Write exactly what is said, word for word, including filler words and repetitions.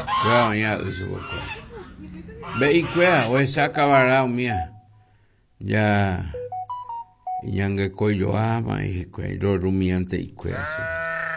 Cuea oña ysupokue. Mbe'ikuéa ohecha mía. Ya iñangekói joáma hikuái rorumiante ikuéasu.